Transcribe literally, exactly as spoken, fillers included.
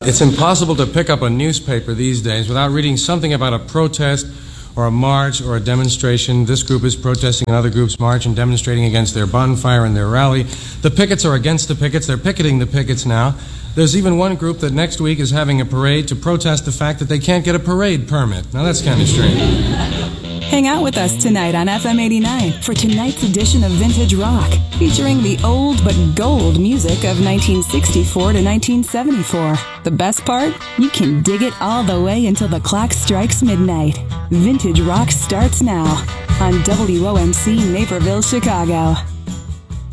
It's impossible to pick up a newspaper these days without reading something about a protest or a march or a demonstration. This group is protesting another group's march and demonstrating against their bonfire and their rally. The pickets are against the pickets. They're picketing the pickets now. There's even one group that next week is having a parade to protest the fact that they can't get a parade permit. Now that's kind of strange. Hang out with us tonight on F M eighty-nine for tonight's edition of Vintage Rock, featuring the old but gold music of nineteen sixty-four to nineteen seventy-four. The best part? You can dig it all the way until the clock strikes midnight. Vintage Rock starts now on W O M C Naperville, Chicago.